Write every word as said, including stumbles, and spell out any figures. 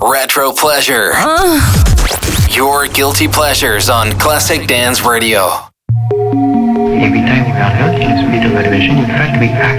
Retro Pleasure. Your guilty pleasures on Classic Dance Radio. Every time we are not in a state of adoration, in fact we act.